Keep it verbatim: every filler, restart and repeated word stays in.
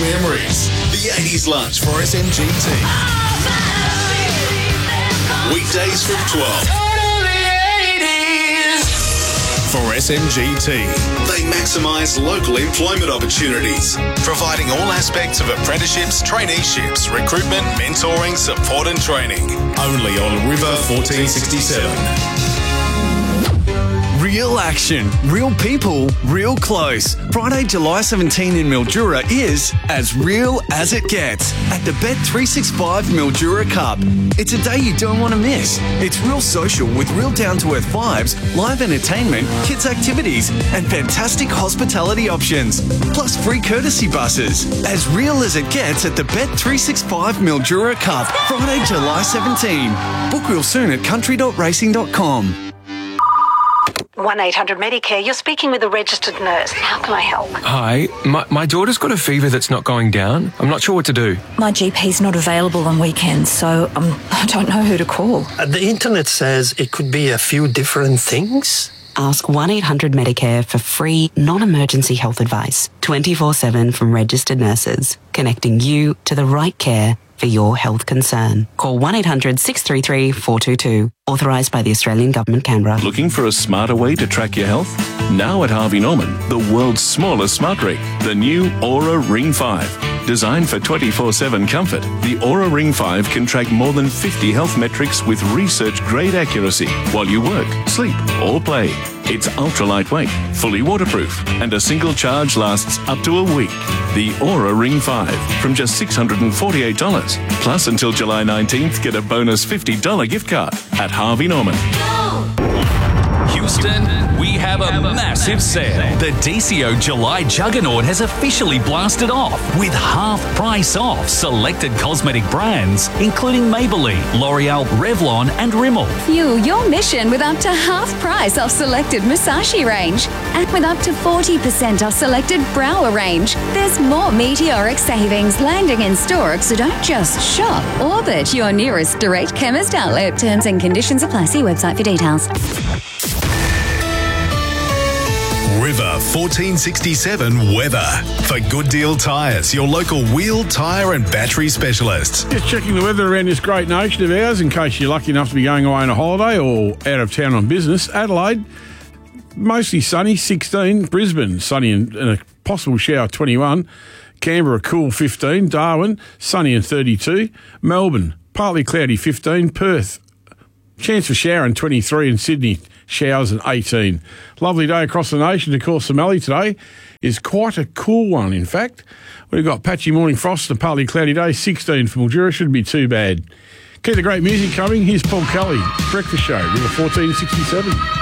memories. The eighties lunch for S M G T. Weekdays from twelve. For S M G T, they maximise local employment opportunities, providing all aspects of apprenticeships, traineeships, recruitment, mentoring, support and training. Only on River fourteen sixty-seven. Real action, real people, real close. Friday, July seventeenth in Mildura is as real as it gets at the Bet three sixty-five Mildura Cup. It's a day you don't want to miss. It's real social with real down-to-earth vibes, live entertainment, kids' activities, and fantastic hospitality options. Plus free courtesy buses. As real as it gets at the Bet three sixty-five Mildura Cup. Friday, July seventeenth. Book real soon at country dot racing dot com. one eight hundred Medicare, you're speaking with a registered nurse. How can I help? Hi, my, my daughter's got a fever that's not going down. I'm not sure what to do. My G P's not available on weekends, so um, I don't know who to call. Uh, the internet says it could be a few different things. Ask one eight hundred Medicare for free, non-emergency health advice, twenty-four seven from registered nurses, connecting you to the right care for your health concern. Call one eight hundred six three three four two two. Authorised by the Australian Government, Canberra. Looking for a smarter way to track your health? Now at Harvey Norman, the world's smallest smart ring, the new Aura Ring five. Designed for twenty-four seven comfort, the Aura Ring five can track more than fifty health metrics with research-grade accuracy while you work, sleep, or play. It's ultra lightweight, fully waterproof, and a single charge lasts up to a week. The Aura Ring five from just six hundred forty-eight dollars. Plus, until July nineteenth, get a bonus fifty dollars gift card at Harvey Norman. Houston, we have a massive sale. The D C O July Juggernaut has officially blasted off with half price off selected cosmetic brands, including Maybelline, L'Oreal, Revlon, and Rimmel. Fuel your mission with up to half price off selected Musashi range and with up to forty percent off selected Brower range. There's more meteoric savings landing in store, so don't just shop. Orbit your nearest direct chemist outlet. Terms and conditions apply. See website for details. River fourteen sixty-seven weather. For Good Deal Tyres, your local wheel, tyre and battery specialists. Just checking the weather around this great nation of ours in case you're lucky enough to be going away on a holiday or out of town on business. Adelaide, mostly sunny, sixteen. Brisbane, sunny and, and a possible shower, twenty-one. Canberra, cool, fifteen. Darwin, sunny and thirty-two. Melbourne, partly cloudy, fifteen. Perth, chance for showering, twenty-three. And Sydney, showers and eighteen. Lovely day across the nation. Of course, Somalia today is quite a cool one, in fact. We've got patchy morning frost and a partly cloudy day, sixteen for Mildura. Shouldn't be too bad. Keep the great music coming. Here's Paul Kelly, Breakfast Show, River fourteen sixty-seven.